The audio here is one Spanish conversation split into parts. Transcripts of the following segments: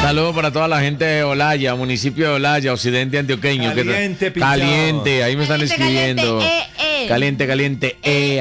Saludos para toda la gente de Olaya, municipio de Olaya, occidente antioqueño. Caliente, caliente, ahí me están escribiendo. Caliente, allá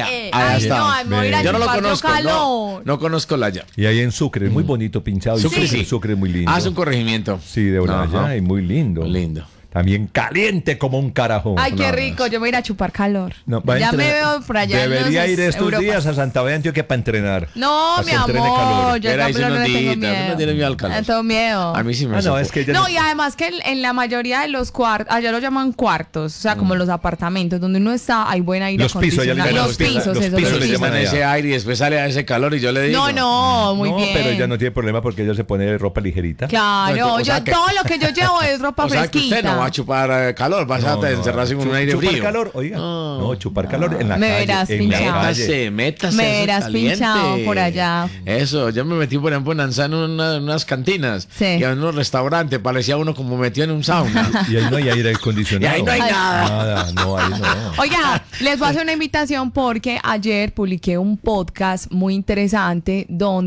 está. Yo no lo conozco, no conozco Olaya. Y ahí en Sucre, es muy bonito pinchado. Sucre, sí. Sucre es muy lindo. Es un corregimiento. Sí, de Olaya, y muy lindo. Muy lindo. También caliente como un carajo. Ay, qué rico, yo me voy a ir a chupar calor. No, ya me veo por allá. Debería ir estos días a Santa Fe de Antioquia para entrenar. No, mi amor, yo no tengo miedo. No tienes miedo al calor. Tengo miedo. A mí sí me no, es que no, y además que en la mayoría de los cuartos, allá lo llaman cuartos, o sea, como los apartamentos donde uno está, hay buen aire acondicionado. Los pisos le llaman ese aire y después sale a ese calor y yo le digo. No, muy bien. Pero ella no tiene problema porque ella se pone ropa ligerita. Claro, todo lo que yo llevo es ropa fresquita. Usted no va a chupar calor, vas a encerrarse con un aire frío. Chupar calor, oiga. No, chupar calor en la me calle. Verás pinchado. Métase. Me verás pinchado por allá. Eso, yo me metí por ejemplo en Anzano en unas cantinas. Sí. Y en unos restaurantes, parecía uno como metido en un sauna. Y ahí no hay aire acondicionado. Y ahí no hay nada. No, ahí no. Oiga, les voy a hacer una invitación porque ayer publiqué un podcast muy interesante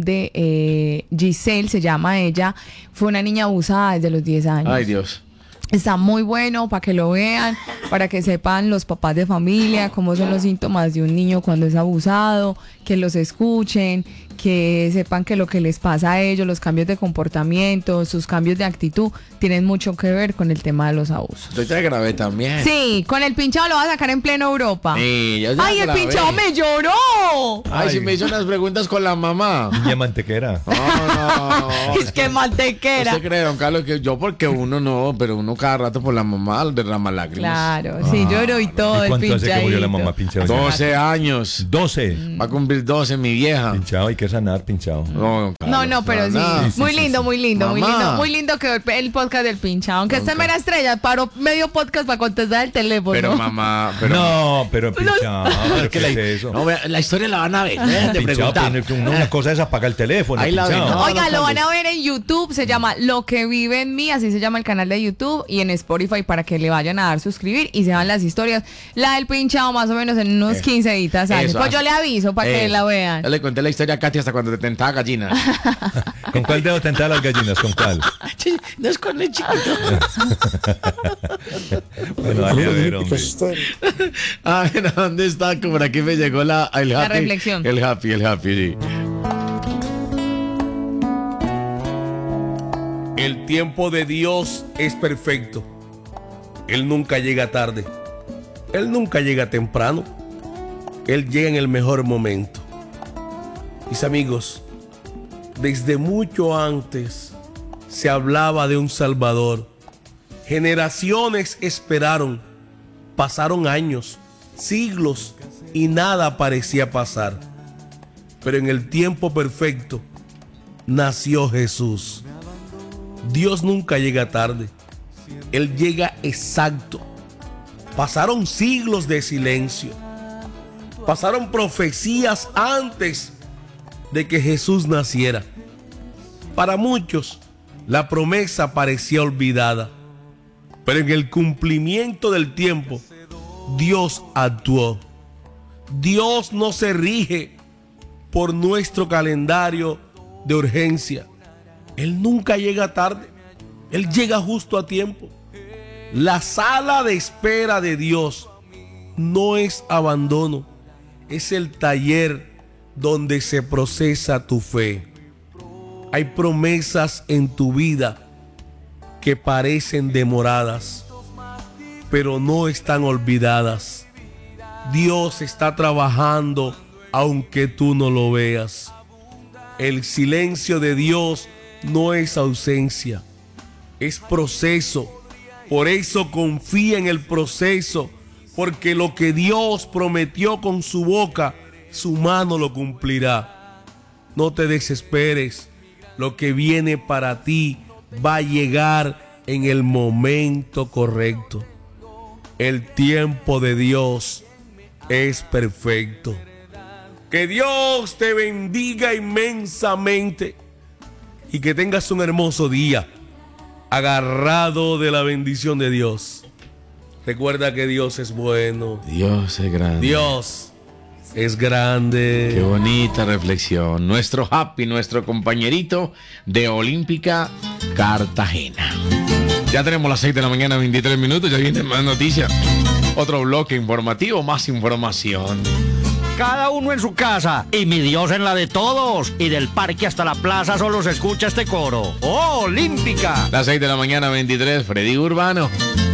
donde Giselle, se llama ella, fue una niña abusada desde los 10 años. Ay, Dios. Está muy bueno para que lo vean, para que sepan los papás de familia cómo son los síntomas de un niño cuando es abusado, que los escuchen, que sepan que lo que les pasa a ellos, los cambios de comportamiento, sus cambios de actitud, tienen mucho que ver con el tema de los abusos. Yo te grabé también. Sí, con el pinchado lo vas a sacar en pleno Europa. Sí, ¡Ay, el pinchado me lloró! Ay, si me hizo unas preguntas con la mamá. Niña mantequera. No. Es que mantequera. ¿Usted cree, don Carlos, que yo porque uno no, pero uno cada rato por la mamá derrama lágrimas? Claro, sí, lloro y todo. ¿Y cuánto hace que murió la mamá pinchado? 12 años. 12. Va a cumplir 12 mi vieja. Pinchado, hay que sanar, pinchado. No, pero sí. Muy lindo. Muy lindo que el podcast del pinchado. Aunque esta mera estrella paró medio podcast para contestar el teléfono. Pero mamá, pero pinchado. ¿Qué es eso? No, la historia la van a ver. De preguntar. Una cosa es apagar el teléfono. Ahí la ven. Oiga, lo van a ver en YouTube. Se llama Lo que vive en mí. Así se llama el canal de YouTube. Y en Spotify para que le vayan a dar suscribir y se vean las historias. La del pinchado más o menos en unos 15 días. Pues yo le aviso para que la vean. Yo le conté la historia a Katy hasta cuando te tentaba gallinas. ¿Con cuál dedo tentar las gallinas? ¿Con cuál? No es con el chiquito. Bueno, dale a ver, hombre. Mira, ¿dónde está? Por aquí me llegó el happy. La reflexión. El happy, sí. El tiempo de Dios es perfecto. Él nunca llega tarde. Él nunca llega temprano. Él llega en el mejor momento. Mis amigos, desde mucho antes se hablaba de un Salvador. Generaciones esperaron, pasaron años, siglos y nada parecía pasar. Pero en el tiempo perfecto nació Jesús. Dios nunca llega tarde, Él llega exacto. Pasaron siglos de silencio, pasaron profecías antes de que Jesús naciera. Para muchos, la promesa parecía olvidada, pero en el cumplimiento del tiempo, Dios actuó. Dios no se rige por nuestro calendario de urgencia. Él nunca llega tarde, Él llega justo a tiempo. La sala de espera de Dios no es abandono, es el taller donde se procesa tu fe. Hay promesas en tu vida que parecen demoradas, pero no están olvidadas. Dios está trabajando aunque tú no lo veas. El silencio de Dios no es ausencia, es proceso. Por eso confía en el proceso, porque lo que Dios prometió con su boca, su mano lo cumplirá. No te desesperes, lo que viene para ti va a llegar en el momento correcto. El tiempo de Dios es perfecto. Que Dios te bendiga inmensamente y que tengas un hermoso día agarrado de la bendición de Dios. Recuerda que Dios es bueno. Dios es grande. Dios es grande. Qué bonita reflexión. Nuestro Happy, nuestro compañerito de Olímpica Cartagena. Ya tenemos las 6 de la mañana, 23 minutos. Ya vienen más noticias. Otro bloque informativo, más información. Cada uno en su casa y mi Dios en la de todos. Y del parque hasta la plaza solo se escucha este coro. ¡Oh, Olímpica! Las 6 de la mañana, 23, Freddy Urbano.